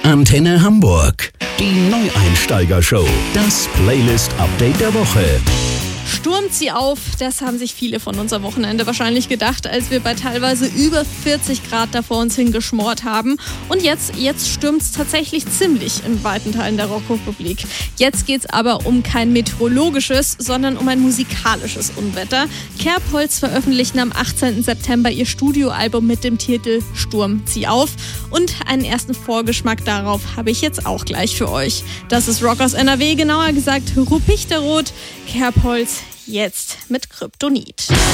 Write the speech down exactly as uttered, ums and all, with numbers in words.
Antenne Hamburg, die Neueinsteiger-Show, das Playlist-Update der Woche. Stürmt sie auf, das haben sich viele von uns am Wochenende wahrscheinlich gedacht, als wir bei teilweise über vierzig Grad da vor uns hingeschmort haben. Und jetzt, jetzt stürmt es tatsächlich ziemlich in weiten Teilen der Rockrepublik. Jetzt geht es aber um kein meteorologisches, sondern um ein musikalisches Unwetter. Kerbholz veröffentlichen am achtzehnten September ihr Studioalbum mit dem Titel Sturm, zieh auf. Und einen ersten Vorgeschmack darauf habe ich jetzt auch gleich für euch. Das ist Rock aus N R W, genauer gesagt Rupichterrot, Kerbholz, jetzt mit Kryptonit.